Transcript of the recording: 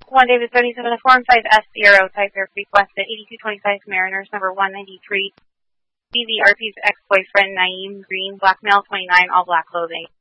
1 David 37, a Form 5S Sierra type air requested 8225 Mariners, number 193. BVRP's ex-boyfriend, Naeem Green, black male, 29, all black clothing.